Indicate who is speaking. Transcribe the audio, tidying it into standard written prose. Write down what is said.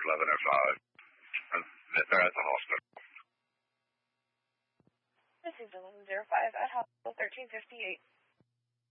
Speaker 1: 1105. They're at the hospital.
Speaker 2: This is 1105 at hospital 1358.